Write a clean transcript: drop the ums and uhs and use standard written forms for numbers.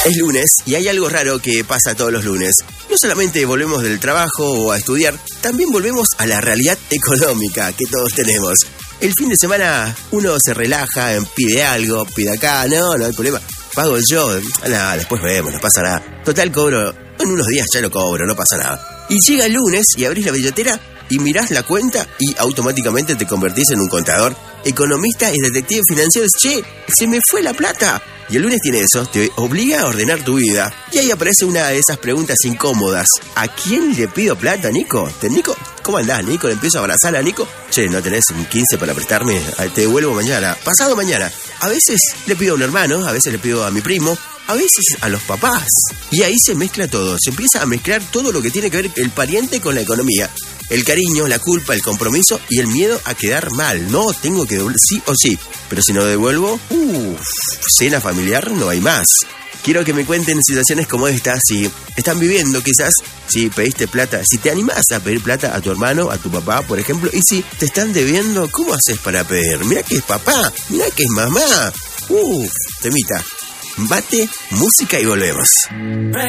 Es lunes y hay algo raro que pasa todos los lunes. No solamente volvemos del trabajo o a estudiar, también volvemos a la realidad económica que todos tenemos. El fin de semana uno se relaja, pide algo, pide acá, no hay problema. Pago yo, nada, después vemos, no pasa nada. Total, cobro, en unos días ya lo cobro, no pasa nada. Y llega el lunes y abrís la billetera y mirás la cuenta y automáticamente te convertís en un contador, economista y detective financiero. Che, se me fue la plata. Y el lunes tiene eso, te obliga a ordenar tu vida. Y ahí aparece una de esas preguntas incómodas. ¿A quién le pido plata, Nico? Nico, ¿cómo andás, Nico? Le empiezo a abrazar a Nico. Che, ¿no tenés un 15 para prestarme? Te devuelvo mañana, pasado mañana. A veces le pido a un hermano, a veces le pido a mi primo, a veces a los papás. Y ahí se mezcla todo, se empieza a mezclar todo lo que tiene que ver el pariente con la economía. El cariño, la culpa, el compromiso y el miedo a quedar mal. No, tengo que devolver sí o sí. Pero si no devuelvo, cena familiar no hay más. Quiero que me cuenten situaciones como esta, si están viviendo quizás, si pediste plata, si te animás a pedir plata a tu hermano, a tu papá, por ejemplo, y si te están debiendo, ¿cómo haces para pedir? Mirá que es papá, mirá que es mamá. Temita. Mate, música y volvemos.